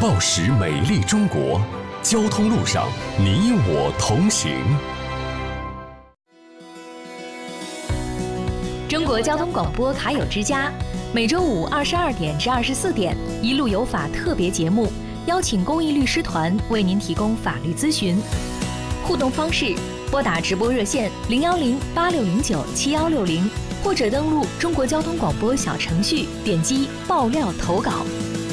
报时美丽中国，交通路上你我同行。 中国交通广播卡友之家，每周五22点至24点，一路有法特别节目，邀请公益律师团为您提供法律咨询。互动方式：拨打直播热线010-8609-7160，或者登录中国交通广播小程序，点击爆料投稿。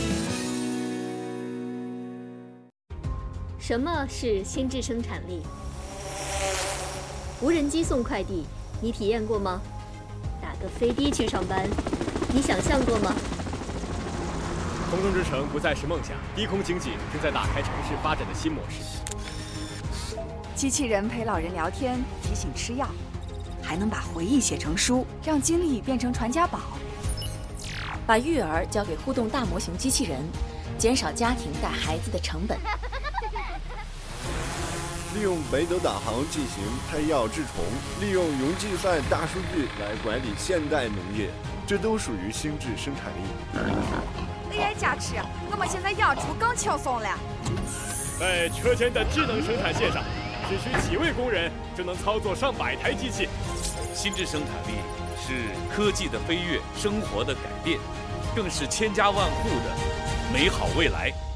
什么是心智生产力？无人机送快递，你体验过吗？打个飞的去上班，你想象过吗？ 空中之城不再是梦想，低空经济正在打开城市发展的新模式。 机器人陪老人聊天，提醒吃药，还能把回忆写成书，让经历变成传家宝。 把育儿交给互动大模型机器人，减少家庭带孩子的成本。 利用北斗导航进行配药治虫，利用云计算大数据来管理现代农业，这都属于心智生产力。 AI 加持，我们现在养猪更轻松了。 在车间的智能生产线上，只需几位工人就能操作上百台机器。 心智生产力是科技的飞跃，生活的改变，更是千家万户的美好未来。